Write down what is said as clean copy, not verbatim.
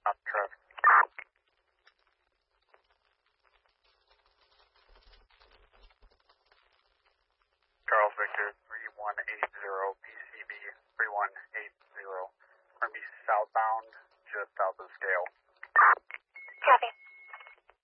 Stop traffic. Charles Victor 3180, PCB 3180. We're going to be southbound, just south of the scale. Copy.